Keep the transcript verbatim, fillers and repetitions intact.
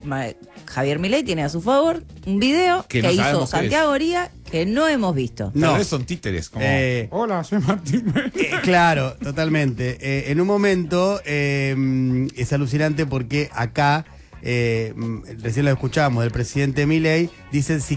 Javier Milei tiene a su favor un video que, Que no hizo sabemos qué Santiago Oría que no hemos visto. Tal No. vez son títeres, como... Eh, Hola, soy Martín. Eh, claro, totalmente. Eh, en un momento eh, es alucinante porque acá, eh, recién lo escuchamos, del presidente Milei, dicen si